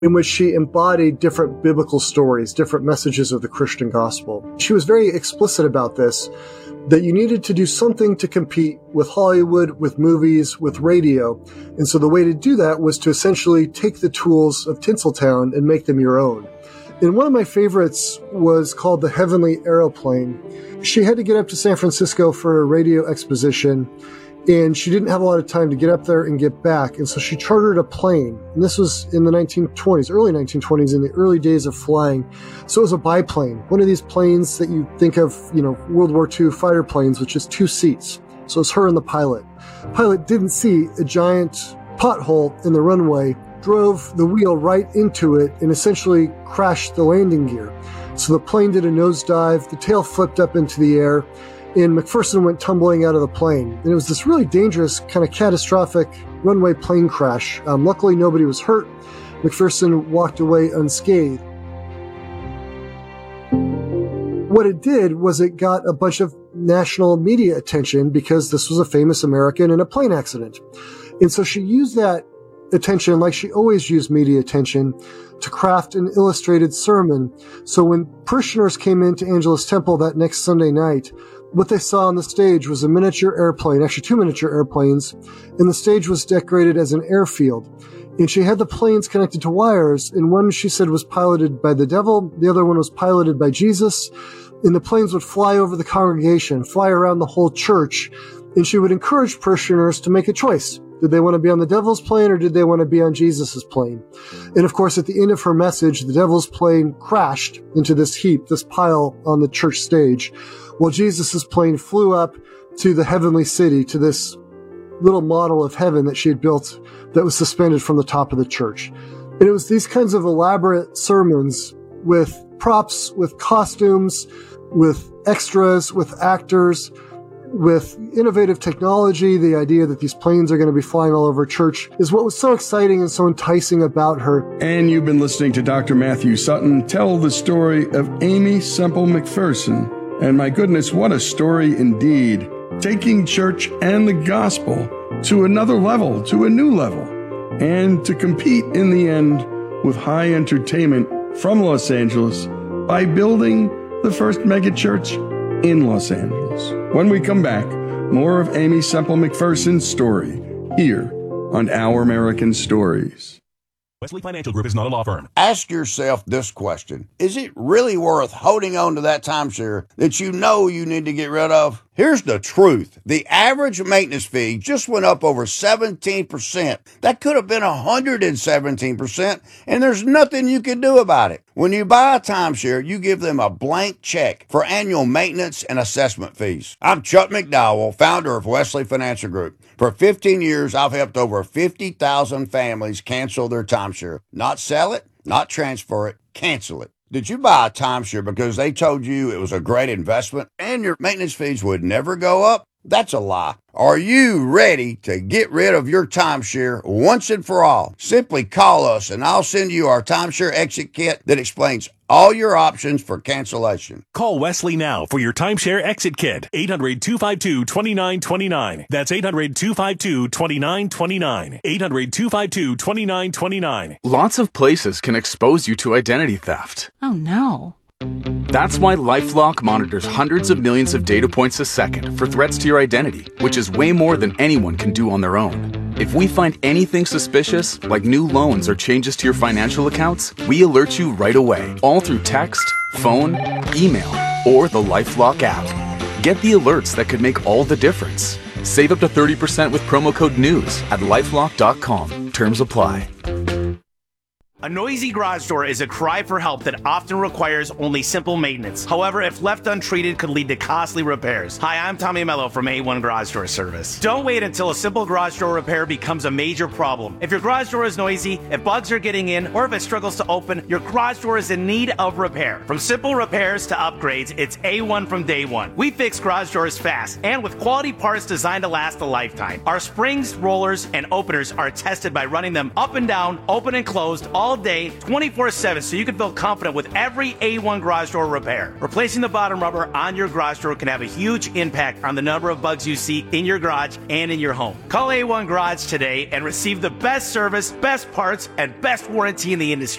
in which she embodied different biblical stories, different messages of the Christian gospel. She was very explicit about this, that you needed to do something to compete with Hollywood, with movies, with radio. And so the way to do that was to essentially take the tools of Tinseltown and make them your own. And one of my favorites was called The Heavenly Aeroplane. She had to get up to San Francisco for a radio exposition, and she didn't have a lot of time to get up there and get back. And so she chartered a plane. And this was in the 1920s, early 1920s, in the early days of flying. So it was a biplane, one of these planes that you think of, World War II fighter planes, which is 2 seats. So it's her and the pilot. The pilot didn't see a giant pothole in the runway, drove the wheel right into it, and essentially crashed the landing gear. So the plane did a nosedive, the tail flipped up into the air, and McPherson went tumbling out of the plane. And it was this really dangerous, kind of catastrophic runway plane crash. Luckily, nobody was hurt. McPherson walked away unscathed. What it did was it got a bunch of national media attention because this was a famous American in a plane accident. And so she used that attention, like she always used media attention, to craft an illustrated sermon. So when parishioners came into Angelus Temple that next Sunday night, what they saw on the stage was a miniature airplane, actually 2 miniature airplanes, and the stage was decorated as an airfield. And she had the planes connected to wires, and one she said was piloted by the devil, the other one was piloted by Jesus, and the planes would fly over the congregation, fly around the whole church, and she would encourage parishioners to make a choice. Did they want to be on the devil's plane or did they want to be on Jesus's plane? And of course, at the end of her message, the devil's plane crashed into this heap, this pile on the church stage, while Jesus's plane flew up to the heavenly city, to this little model of heaven that she had built that was suspended from the top of the church. And it was these kinds of elaborate sermons with props, with costumes, with extras, with actors, with innovative technology. The idea that these planes are going to be flying all over church is what was so exciting and so enticing about her. And you've been listening to Dr. Matthew Sutton tell the story of Aimee Semple McPherson. And my goodness, what a story indeed. Taking church and the gospel to another level, to a new level, and to compete in the end with high entertainment from Los Angeles by building the first megachurch in Los Angeles. When we come back, more of Aimee Semple McPherson's story here on Our American Stories. Wesley Financial Group is not a law firm. Ask yourself this question. Is it really worth holding on to that timeshare that you know you need to get rid of? Here's the truth. The average maintenance fee just went up over 17%. That could have been 117%, and there's nothing you can do about it. When you buy a timeshare, you give them a blank check for annual maintenance and assessment fees. I'm Chuck McDowell, founder of Wesley Financial Group. For 15 years, I've helped over 50,000 families cancel their timeshare. Not sell it, not transfer it, cancel it. Did you buy a timeshare because they told you it was a great investment and your maintenance fees would never go up? That's a lie. Are you ready to get rid of your timeshare once and for all? Simply call us and I'll send you our timeshare exit kit that explains all your options for cancellation. Call Wesley now for your timeshare exit kit. 800-252-2929. That's 800-252-2929. 800-252-2929. Lots of places can expose you to identity theft. Oh no. That's why LifeLock monitors hundreds of millions of data points a second for threats to your identity, which is way more than anyone can do on their own. If we find anything suspicious, like new loans or changes to your financial accounts, we alert you right away, all through text, phone, email, or the LifeLock app. Get the alerts that could make all the difference. Save up to 30% with promo code NEWS at lifelock.com. Terms apply. A noisy garage door is a cry for help that often requires only simple maintenance. However, if left untreated, could lead to costly repairs. Hi, I'm Tommy Mello from A1 Garage Door Service. Don't wait until a simple garage door repair becomes a major problem. If your garage door is noisy, if bugs are getting in, or if it struggles to open, your garage door is in need of repair. From simple repairs to upgrades, it's A1 from day one. We fix garage doors fast and with quality parts designed to last a lifetime. Our springs, rollers, and openers are tested by running them up and down, open and closed, all all day, 24/7, so you can feel confident with every A1 garage door repair. Replacing the bottom rubber on your garage door can have a huge impact on the number of bugs you see in your garage and in your home. Call A1 Garage today and receive the best service, best parts, and best warranty in the industry.